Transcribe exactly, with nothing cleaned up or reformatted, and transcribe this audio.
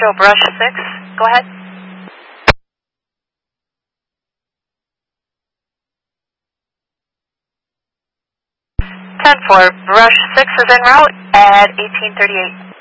Central Brush six, go ahead. ten four, Brush six is en route at eighteen thirty-eight.